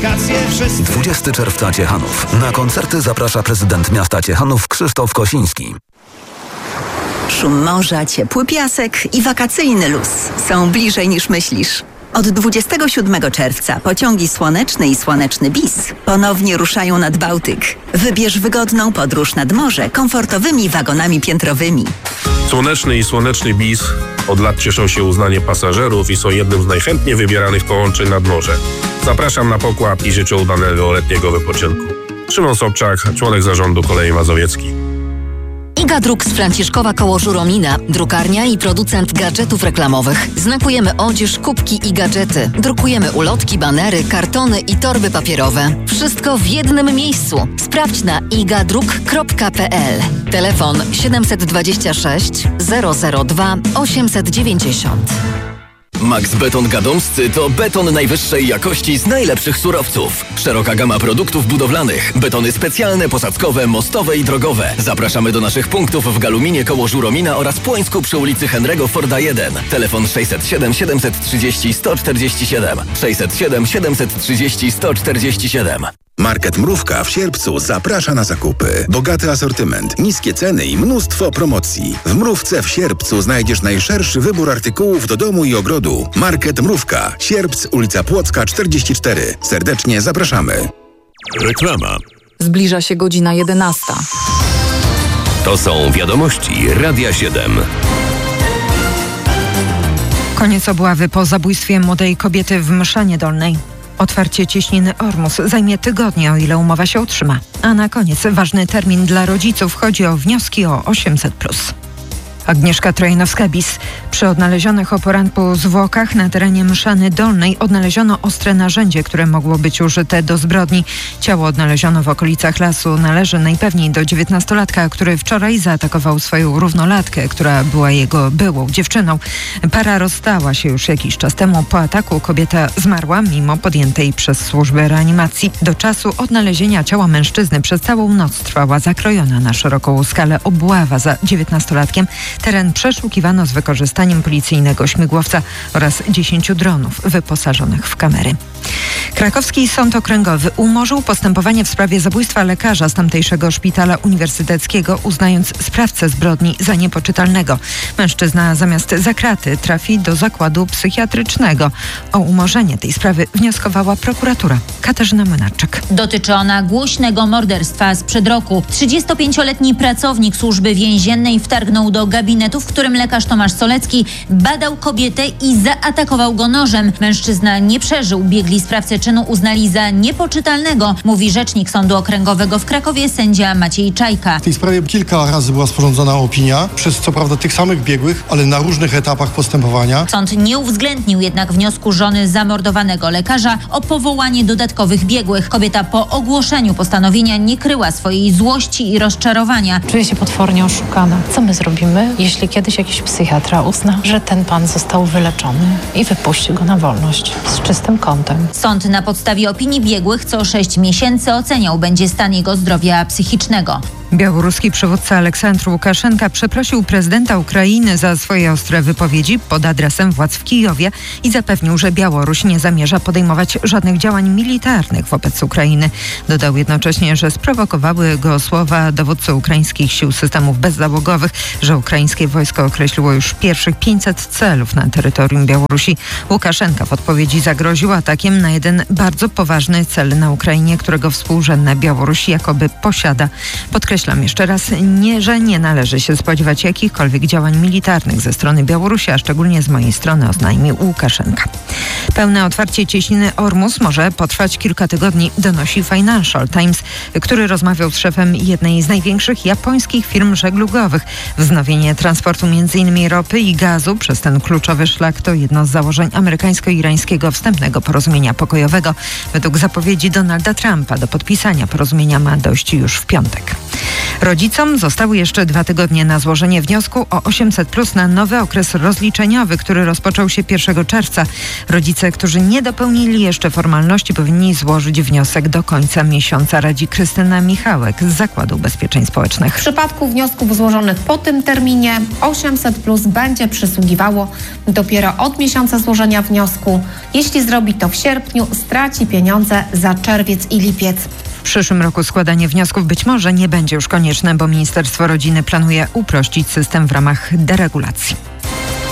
wakacje wszyscy. 20 czerwca Ciechanów. Na koncerty zaprasza prezydent miasta Ciechanów Krzysztof Kosiński. Szum morza, ciepły piasek i wakacyjny luz są bliżej niż myślisz. Od 27 czerwca pociągi Słoneczny i Słoneczny Bis ponownie ruszają nad Bałtyk. Wybierz wygodną podróż nad morze komfortowymi wagonami piętrowymi. Słoneczny i Słoneczny Bis od lat cieszą się uznaniem pasażerów i są jednym z najchętniej wybieranych połączeń nad morze. Zapraszam na pokład i życzę udanego letniego wypoczynku. Szymon Sobczak, członek zarządu Kolei Mazowieckiej. Iga Druk z Franciszkowa koło Żuromina. Drukarnia i producent gadżetów reklamowych. Znakujemy odzież, kubki i gadżety. Drukujemy ulotki, banery, kartony i torby papierowe. Wszystko w jednym miejscu. Sprawdź na igadruk.pl. Telefon 726 002 890. Max Beton Gadomscy to beton najwyższej jakości z najlepszych surowców. Szeroka gama produktów budowlanych. Betony specjalne, posadzkowe, mostowe i drogowe. Zapraszamy do naszych punktów w Galuminie koło Żuromina oraz Płońsku przy ulicy Henry'ego Forda 1. Telefon 607 730 147. 607 730 147. Market Mrówka w Sierpcu zaprasza na zakupy. Bogaty asortyment, niskie ceny i mnóstwo promocji. W Mrówce w Sierpcu znajdziesz najszerszy wybór artykułów do domu i ogrodu. Market Mrówka, Sierpc, ulica Płocka 44. Serdecznie zapraszamy. Reklama. Zbliża się godzina 11. To są wiadomości Radia 7. Koniec obławy po zabójstwie młodej kobiety w Mszanie Dolnej. Otwarcie cieśniny Ormus zajmie tygodnie, o ile umowa się utrzyma. A na koniec ważny termin dla rodziców. Chodzi o wnioski o 800+. Agnieszka Trojanowska-Bis. Przy odnalezionych o poranku zwłokach na terenie Mszany Dolnej odnaleziono ostre narzędzie, które mogło być użyte do zbrodni. Ciało odnaleziono w okolicach lasu. Należy najpewniej do 19-latka, który wczoraj zaatakował swoją równolatkę, która była jego byłą dziewczyną. Para rozstała się już jakiś czas temu. Po ataku kobieta zmarła mimo podjętej przez służby reanimacji. Do czasu odnalezienia ciała mężczyzny przez całą noc trwała zakrojona na szeroką skalę obława za 19-latkiem. Teren przeszukiwano z wykorzystaniem policyjnego śmigłowca oraz 10 dronów wyposażonych w kamery. Krakowski Sąd Okręgowy umorzył postępowanie w sprawie zabójstwa lekarza z tamtejszego szpitala uniwersyteckiego, uznając sprawcę zbrodni za niepoczytalnego. Mężczyzna zamiast za kraty trafi do zakładu psychiatrycznego. O umorzenie tej sprawy wnioskowała prokuratura. Katarzyna Młynarczyk. Dotyczy ona głośnego morderstwa sprzed roku. 35-letni pracownik służby więziennej wtargnął do gabinetu, w którym lekarz Tomasz Solecki badał kobietę i zaatakował go nożem. Mężczyzna nie przeżył. Biegli sprawcę czynu uznali za niepoczytalnego, mówi rzecznik Sądu Okręgowego w Krakowie sędzia Maciej Czajka. W tej sprawie kilka razy była sporządzona opinia przez co prawda tych samych biegłych, ale na różnych etapach postępowania. Sąd nie uwzględnił jednak wniosku żony zamordowanego lekarza o powołanie dodatkowych biegłych. Kobieta po ogłoszeniu postanowienia nie kryła swojej złości i rozczarowania. Czuję się potwornie oszukana. Co my zrobimy, jeśli kiedyś jakiś psychiatra uzna, że ten pan został wyleczony i wypuści go na wolność z czystym kątem? Sąd na podstawie opinii biegłych co 6 miesięcy oceniał będzie stan jego zdrowia psychicznego. Białoruski przywódca Aleksandr Łukaszenka przeprosił prezydenta Ukrainy za swoje ostre wypowiedzi pod adresem władz w Kijowie i zapewnił, że Białoruś nie zamierza podejmować żadnych działań militarnych wobec Ukrainy. Dodał jednocześnie, że sprowokowały go słowa dowódcy ukraińskich sił systemów bezzałogowych, że ukraińskie wojsko określiło już pierwszych 500 celów na terytorium Białorusi. Łukaszenka w odpowiedzi zagroził atakiem na jeden bardzo poważny cel na Ukrainie, którego współrzędna Białoruś jakoby posiada. Podkreślam jeszcze raz, że nie należy się spodziewać jakichkolwiek działań militarnych ze strony Białorusi, a szczególnie z mojej strony, oznajmił Łukaszenka. Pełne otwarcie cieśniny Ormus może potrwać kilka tygodni, donosi Financial Times, który rozmawiał z szefem jednej z największych japońskich firm żeglugowych. Wznowienie transportu m.in. ropy i gazu przez ten kluczowy szlak to jedno z założeń amerykańsko-irańskiego wstępnego porozumienia pokojowego. Według zapowiedzi Donalda Trumpa do podpisania porozumienia ma dojść już w piątek. Rodzicom zostały jeszcze 2 tygodnie na złożenie wniosku o 800+ na nowy okres rozliczeniowy, który rozpoczął się 1 czerwca. Rodzice, którzy nie dopełnili jeszcze formalności, powinni złożyć wniosek do końca miesiąca, radzi Krystyna Michałek z Zakładu Ubezpieczeń Społecznych. W przypadku wniosków złożonych po tym terminie 800+ będzie przysługiwało dopiero od miesiąca złożenia wniosku. Jeśli zrobi to w sierpniu, straci pieniądze za czerwiec i lipiec. W przyszłym roku składanie wniosków być może nie będzie już konieczne, bo Ministerstwo Rodziny planuje uprościć system w ramach deregulacji.